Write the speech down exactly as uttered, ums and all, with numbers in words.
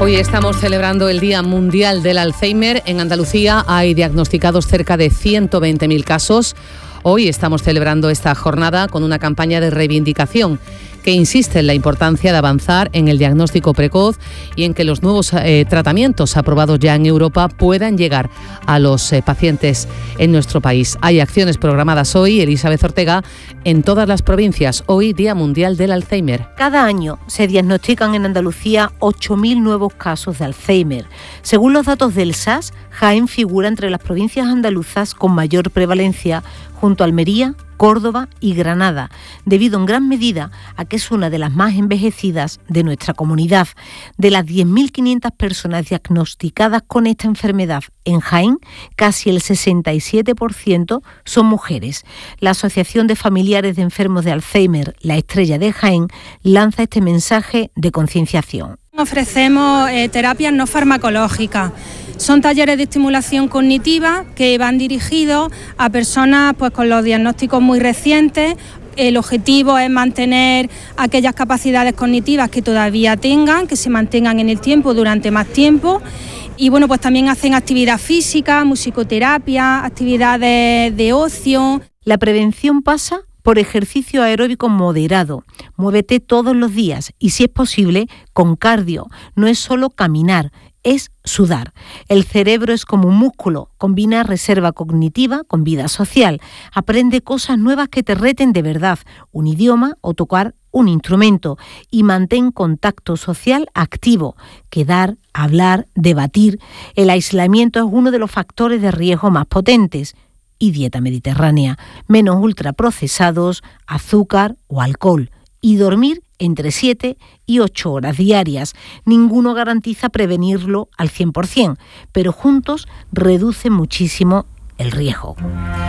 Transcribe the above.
Hoy estamos celebrando el Día Mundial del Alzheimer. En Andalucía hay diagnosticados cerca de ciento veinte mil casos. Hoy estamos celebrando esta jornada con una campaña de reivindicación que insiste en la importancia de avanzar en el diagnóstico precoz y en que los nuevos eh, tratamientos aprobados ya en Europa puedan llegar a los eh, pacientes en nuestro país. Hay acciones programadas hoy, Elizabeth Ortega, en todas las provincias. Hoy, Día Mundial del Alzheimer. Cada año se diagnostican en Andalucía ocho mil nuevos casos de Alzheimer. Según los datos del S A S, Jaén figura entre las provincias andaluzas con mayor prevalencia, junto a Almería, Córdoba y Granada, debido en gran medida a que es una de las más envejecidas de nuestra comunidad. De las diez mil quinientas personas diagnosticadas con esta enfermedad en Jaén, casi el sesenta y siete por ciento son mujeres. La Asociación de Familiares de Enfermos de Alzheimer, La Estrella de Jaén, lanza este mensaje de concienciación. Ofrecemos eh, terapias no farmacológicas. Son talleres de estimulación cognitiva que van dirigidos a personas pues, con los diagnósticos muy recientes. El objetivo es mantener aquellas capacidades cognitivas que todavía tengan, que se mantengan en el tiempo durante más tiempo. Y bueno, pues también hacen actividad física, musicoterapia, actividades de ocio. La prevención pasa por ejercicio aeróbico moderado. Muévete todos los días y, si es posible, con cardio. No es solo caminar, es sudar. El cerebro es como un músculo, combina reserva cognitiva con vida social. Aprende cosas nuevas que te reten de verdad, un idioma o tocar un instrumento, y mantén contacto social activo. Quedar, hablar, debatir. El aislamiento es uno de los factores de riesgo más potentes. Y dieta mediterránea, menos ultraprocesados, azúcar o alcohol, y dormir entre siete y ocho horas diarias. Ninguno garantiza prevenirlo al cien por ciento, pero juntos reduce muchísimo el riesgo.